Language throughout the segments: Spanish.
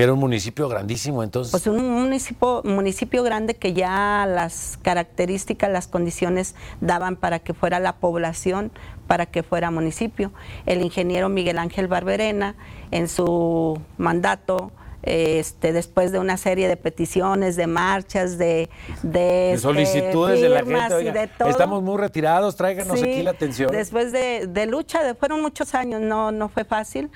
Era un municipio grandísimo entonces. Pues un municipio grande que ya las características, las condiciones daban para que fuera la población, para que fuera municipio. El ingeniero Miguel Ángel Barberena, en su mandato, después de una serie de peticiones, de marchas, de solicitudes de la gente, oiga, de todo, estamos muy retirados, tráiganos sí, aquí la atención. Después de lucha, fueron muchos años, no fue fácil.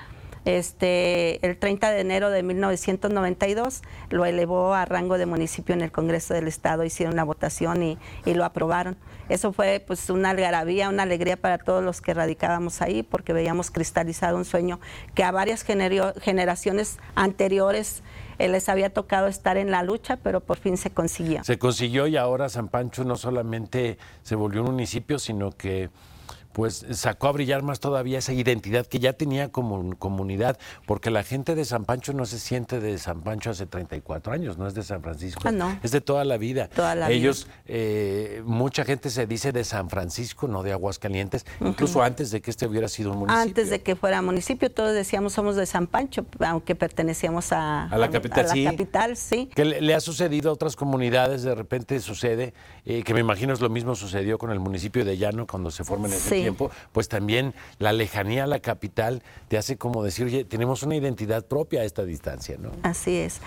El 30 de enero de 1992 lo elevó a rango de municipio en el Congreso del Estado, hicieron una votación y lo aprobaron. Eso fue pues una algarabía, una alegría para todos los que radicábamos ahí, porque veíamos cristalizado un sueño que a varias generaciones anteriores les había tocado estar en la lucha, pero por fin se consiguió. Se consiguió y ahora San Pancho no solamente se volvió un municipio, sino que pues sacó a brillar más todavía esa identidad que ya tenía como comunidad, porque la gente de San Pancho no se siente de San Pancho hace 34 años, no es de San Francisco, no. Es de toda la vida. Toda la Ellos, vida. Mucha gente se dice de San Francisco, no de Aguascalientes, incluso antes de que hubiera sido un municipio. Antes de que fuera municipio, todos decíamos somos de San Pancho, aunque pertenecíamos a la capital, sí. Capital, sí. ¿Qué le ha sucedido a otras comunidades? De repente sucede, que me imagino es lo mismo sucedió con el municipio de Llano cuando se forma en ese tiempo, pues también la lejanía a la capital te hace como decir, oye, tenemos una identidad propia a esta distancia, ¿no? Así es.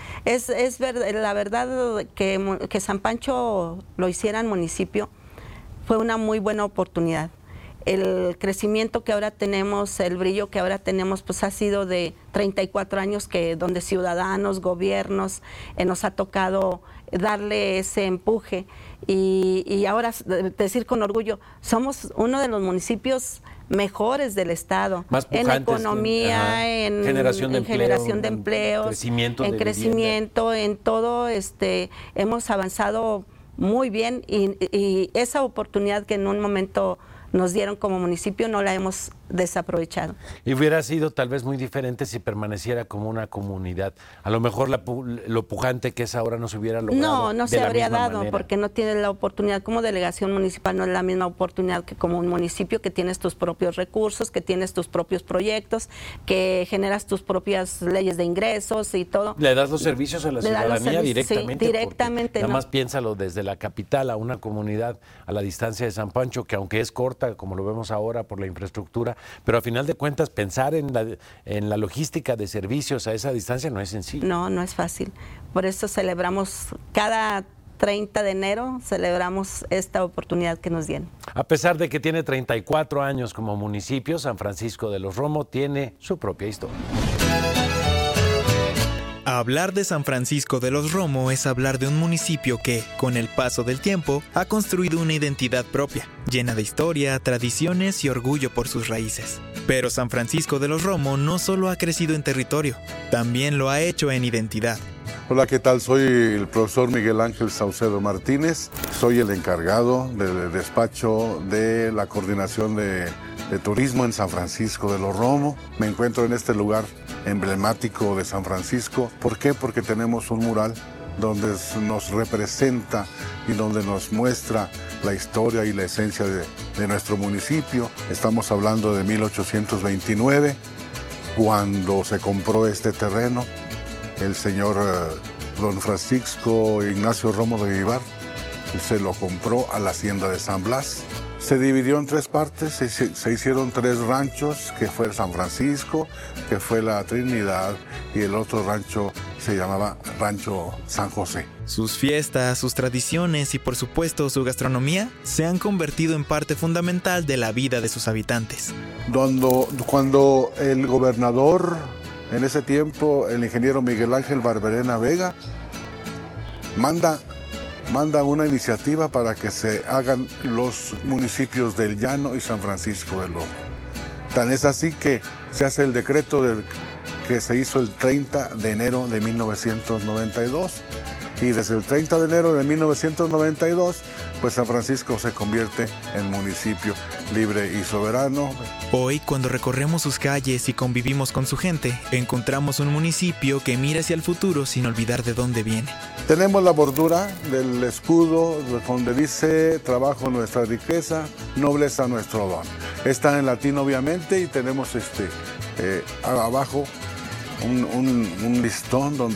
La verdad que San Pancho lo hicieran municipio fue una muy buena oportunidad. El crecimiento que ahora tenemos, el brillo que ahora tenemos, pues ha sido de 34 años donde ciudadanos, gobiernos, nos ha tocado darle ese empuje y ahora decir con orgullo, somos uno de los municipios mejores del estado, más pujantes, en economía, en generación de empleo, en crecimiento, en todo, hemos avanzado muy bien y esa oportunidad que en un momento nos dieron como municipio no la hemos desaprovechado. Y hubiera sido tal vez muy diferente si permaneciera como una comunidad. A lo mejor lo pujante que es ahora no se hubiera logrado. No se habría dado porque no tienes la oportunidad. Como delegación municipal no es la misma oportunidad que como un municipio, que tienes tus propios recursos, que tienes tus propios proyectos, que generas tus propias leyes de ingresos y todo. Le das los servicios a la ciudadanía directamente. Sí, directamente. Nada más piénsalo desde la capital a una comunidad a la distancia de San Pancho, que aunque es corta, como lo vemos ahora por la infraestructura, pero a final de cuentas pensar en la logística de servicios a esa distancia no es sencillo. No es fácil. Por eso celebramos cada 30 de enero, celebramos esta oportunidad que nos dieron. A pesar de que tiene 34 años como municipio, San Francisco de los Romo tiene su propia historia. Hablar de San Francisco de los Romo es hablar de un municipio que, con el paso del tiempo, ha construido una identidad propia, llena de historia, tradiciones y orgullo por sus raíces. Pero San Francisco de los Romo no solo ha crecido en territorio, también lo ha hecho en identidad. Hola, ¿qué tal? Soy el profesor Miguel Ángel Saucedo Martínez. Soy el encargado del despacho de la coordinación de turismo en San Francisco de los Romo. Me encuentro en este lugar emblemático de San Francisco. ¿Por qué? Porque tenemos un mural donde nos representa y donde nos muestra la historia y la esencia de nuestro municipio. Estamos hablando de 1829, cuando se compró este terreno. El señor don Francisco Ignacio Romo de Vivar se lo compró a la hacienda de San Blas. Se dividió en tres partes, se hicieron tres ranchos, que fue San Francisco, que fue la Trinidad, y el otro rancho se llamaba Rancho San José. Sus fiestas, sus tradiciones y por supuesto su gastronomía se han convertido en parte fundamental de la vida de sus habitantes. Cuando el gobernador, en ese tiempo, el ingeniero Miguel Ángel Barberena Vega, manda una iniciativa para que se hagan los municipios del Llano y San Francisco del Romo. Tan es así que se hace el decreto que se hizo el 30 de enero de 1992. Y desde el 30 de enero de 1992, pues San Francisco se convierte en municipio libre y soberano. Hoy, cuando recorremos sus calles y convivimos con su gente, encontramos un municipio que mira hacia el futuro sin olvidar de dónde viene. Tenemos la bordura del escudo donde dice trabajo nuestra riqueza, nobleza nuestro don. Está en latín obviamente y tenemos abajo un listón donde